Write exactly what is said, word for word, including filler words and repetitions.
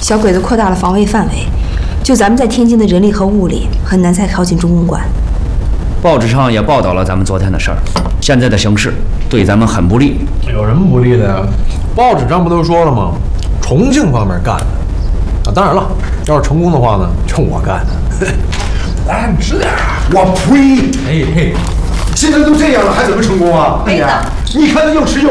小鬼子扩大了防卫范围，就咱们在天津的人力和物力很难再靠近中公馆。 报纸上也报道了咱们昨天的事儿，现在的形势对咱们很不利。 有什么不利的呀？报纸上不都说了吗？重庆方面干的。啊，当然了，要是成功的话呢，就我干的。 来，你吃点啊！我呸！ 哎嘿， 现在都这样了，还怎么成功啊？ 梅子， 你看他又吃又